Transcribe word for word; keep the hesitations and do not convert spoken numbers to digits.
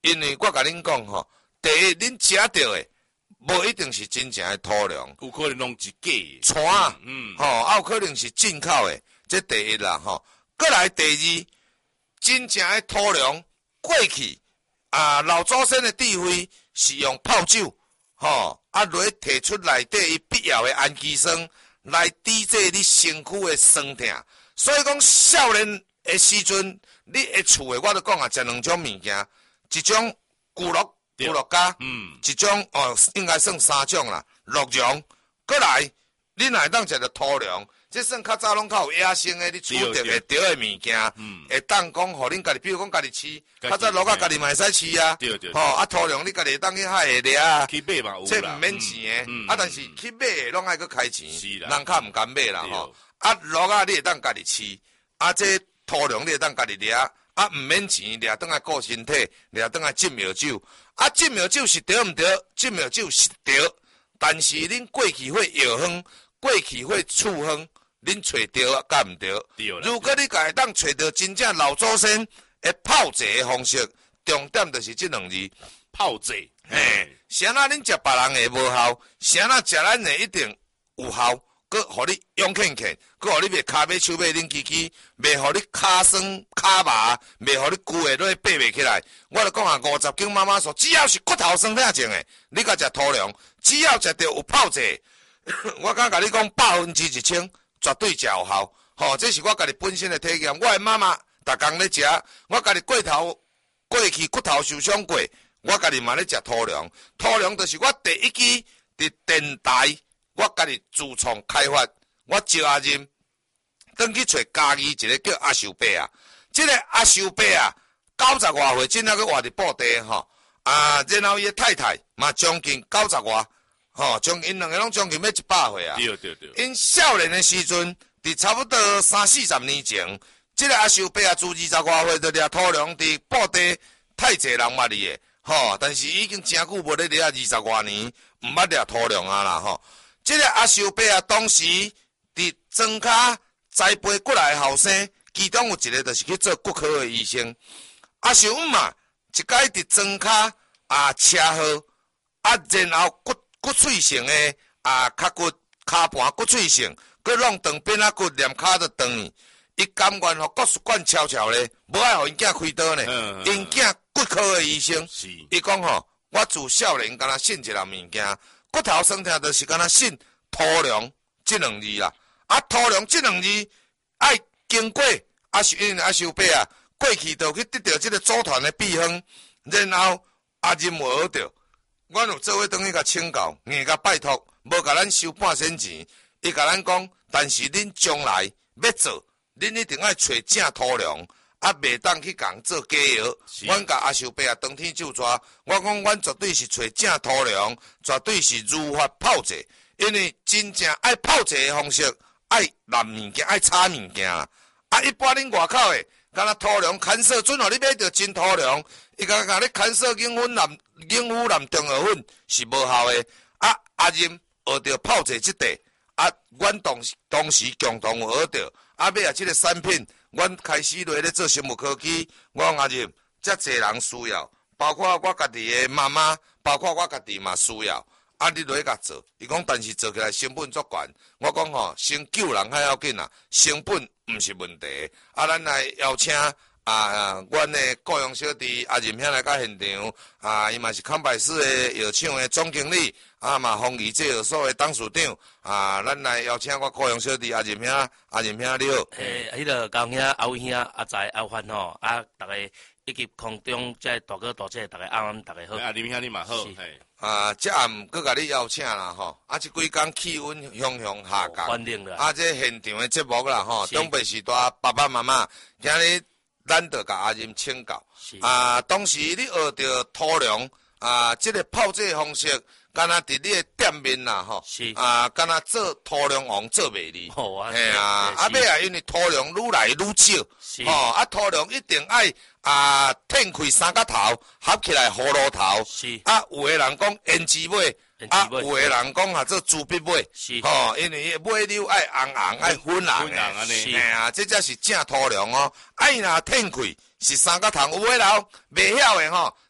因为我甲恁讲吼，第一恁食到的，无一定是真正的土壤， 有可能弄一假船啊， 嗯， 吼、嗯，也有可能是进口的，这第一啦吼。过来第二，真正的土壤过去啊，老祖先的智慧是用泡酒，吼、啊，来提出内底伊必要的氨基酸来抵制你身躯的酸痛。所以讲少年的时阵，你的厝的我都讲啊，食两种物件，一种骨碌骨碌膠， 嗯， 一种哦应该算三种啦，鹿茸。过来，你若会当食着土壤，这算较早拢较有野生的，你取得会着的物件， 嗯， 会当讲互恁家己，比如讲家己饲， 家己较早鹿仔家己嘛会使飼啊， 对对， 吼啊土壤你家己会当去海下掠啊， 去买嘛有啦， 这毋免钱的， 嗯嗯啊但是去买的拢爱去开钱， 是啦人较毋敢买啦对吼。啊，鹿仔你会当家己饲，啊，这土壤你会当家己掠，啊，毋免钱，掠倒来顾身体，掠倒来浸苗酒，啊，浸苗酒是对毋对？浸苗酒是对，但是恁过去会药方，过去会处方，恁找着啊，敢毋对？ 对啦。 如果你家会当找着真正老祖先的泡制的方式，重点就是这两字， 泡制， 嘿，啥那恁食别人的无效，啥那食咱的一定有效。佮互你勇健健，佮互你袂骹尾手尾恁支支，袂互你骹酸骹麻，袂互你骨会落爬袂起来。我著讲啊，五十斤妈妈说，只要是骨头酸痛症的，你甲食土壤，只要食着有泡者，我敢甲你讲百分之一千，绝对食有效。吼、哦，这是我家己本身的体验。我的妈妈逐工咧食，我家己过头过去骨头受伤过，我家己嘛咧食土壤。土壤就是我第一支伫电台。我家己自创开发，我招阿任，转去找家己一个叫阿寿伯啊。这个阿寿伯啊，九十外岁，真正去活伫布袋吼。啊，然后伊的太太嘛将近九十外，吼、哦，将因两个拢将近要一百岁啊。 对对对。 因少年的时阵，伫差不多三四十年前，这个阿寿伯啊，自二十外岁就掠土壤伫布袋，太济人捌伊的，吼、哦。但是已经真久无咧掠二十外年，毋捌掠土壤啊啦，吼、哦。这个阿寿伯啊，当时伫庄卡栽培过来的后生，其中有一个就是去做骨科的医生。阿寿姆啊，一摆伫庄卡啊车祸，啊然后骨骨髓性的啊脚骨骹盘骨髓性，佮弄长扁仔骨连骹都断去。伊甘愿互国术馆悄悄咧，无爱互因囝开刀呢。因囝骨科的医生，伊讲吼，我自少年敢若信一项物件。骨头酸痛就是敢若信土壤这两字啦，啊土壤这两字爱经过啊是因阿寿伯啊，过去就去得到这个组团的秘方，然后阿任无学着，阮有做伙等去甲请教，硬甲拜托，无甲咱收半仙钱，伊甲咱讲，但是恁将来要做，恁一定爱找正土壤。啊，袂当去共做假药。阮甲阿寿伯啊，当天就抓。我讲，阮绝对是找正土壤，绝对是如法炮制。因为真正爱炮制的方式，爱烂物件，爱炒物件啦。啊，一般恁外口的，敢若土壤牵涉准哦，你买着真土壤，伊甲甲你牵涉硬粉蓝、硬腐蓝中和粉是无效的。啊，阿任学着炮制即块，啊，阮当当时共同有学着。啊，尾啊，即个产品。阮开始落咧做生物科技，我讲阿任，遮济人需要，包括我家己的妈妈，包括我家己嘛需要。啊，你落去甲做，伊讲，但是做起来成本足悬。我讲吼，先救人较要紧啦，成本毋是问题。啊，咱来邀请啊，阮的雇佣小弟阿任兄来到现场，啊，伊嘛是康柏斯的药厂的总经理，啊嘛，丰益制药所的董事长，啊，咱来邀请我雇佣小弟阿任兄，阿任兄你好。 诶，迄个高兄、阿伟兄、阿财、阿欢吼，啊，逐个以及空中即大哥大姐，逐个暗暗，逐个好。 啊，任兄你嘛好，嘿。 啊，这暗佫甲你邀请啦吼，啊，即几工气温向向下降， 反正啦。 啊，这现场的节目啦吼，东北时代爸爸妈妈，今日咱着甲阿任请教。啊，当时你学着土壤啊，即、這个泡制方式，敢若伫你的店面啦吼，啊，敢若做土壤王做袂哩。 好啊。 嘿啊，啊尾啊，因为土壤愈来愈少，吼、哦，啊土壤一定爱啊텐开三角头，合起来葫芦头。是。啊，有的人讲胭脂尾。啊，有的人讲啊做猪鼻尾，吼、哦，因为尾溜爱红红爱粉红的，是啊，这才是正土壤哦。啊，伊若텐开是三角头，有的人袂晓的吼，